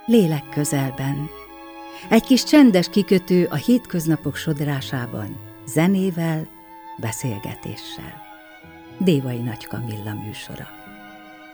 lélek közelben. Egy kis csendes kikötő a hétköznapok sodrásában, zenével, beszélgetéssel. Dévai Nagy Kamilla műsora.